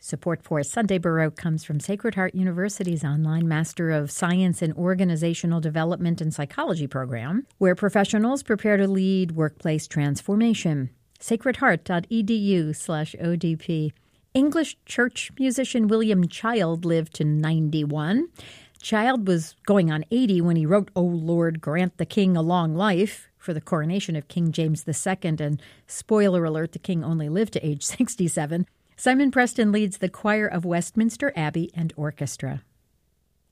Support for Sunday Baroque comes from Sacred Heart University's online Master of Science in Organizational Development and Psychology program, where professionals prepare to lead workplace transformation. sacredheart.edu/ODP. English church musician William Child lived to 91. Child was going on 80 when he wrote, "O Lord, grant the King a long life," for the coronation of King James II, and spoiler alert, the king only lived to age 67. Simon Preston leads the choir of Westminster Abbey and Orchestra.